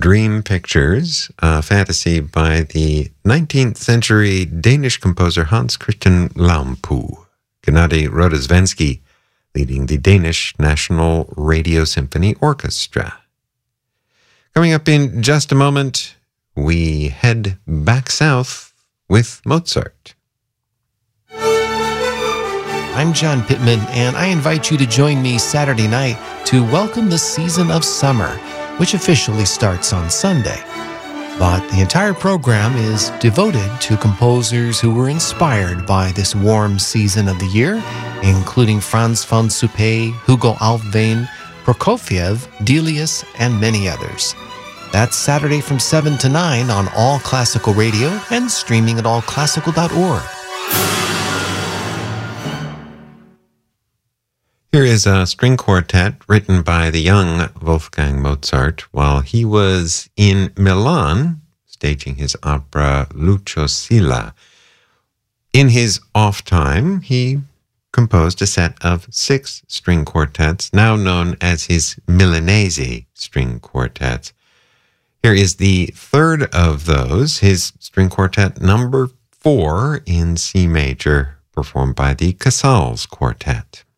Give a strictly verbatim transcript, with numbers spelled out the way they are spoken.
Dream Pictures, a fantasy by the nineteenth century Danish composer Hans Christian Lampu. Gennady Rodosvensky leading the Danish National Radio Symphony Orchestra. Coming up in just a moment, we head back south with Mozart. I'm John Pittman, and I invite you to join me Saturday night to welcome the season of summer, which officially starts on Sunday. But the entire program is devoted to composers who were inspired by this warm season of the year, including Franz von Suppé, Hugo Alfvén, Prokofiev, Delius, and many others. That's Saturday from seven to nine on All Classical Radio and streaming at all classical dot org. Here is a string quartet written by the young Wolfgang Mozart while he was in Milan staging his opera Lucio Silla. In his off time, he composed a set of six string quartets, now known as his Milanese string quartets. Here is the third of those, his string quartet number four in C major, performed by the Casals Quartet.